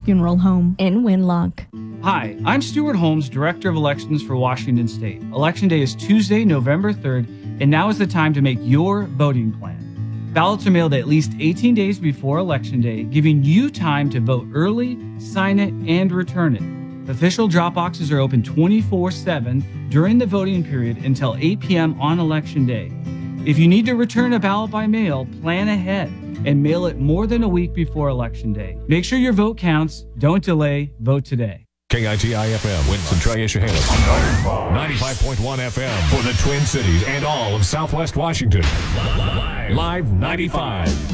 Funeral Home in Winlock. Hi, I'm Stuart Holmes, Director of Elections for Washington State. Election Day is Tuesday, November 3rd, and now is the time to make your voting plan. Ballots are mailed at least 18 days before Election Day, giving you time to vote early, sign it, and return it. Official drop boxes are open 24/7 during the voting period until 8 p.m. on Election Day. If you need to return a ballot by mail, plan ahead and mail it more than a week before Election Day. Make sure your vote counts. Don't delay. Vote today. KITI-FM, Winston, Triacia-Hammond. 95.1 FM for the Twin Cities and all of Southwest Washington. Live 95.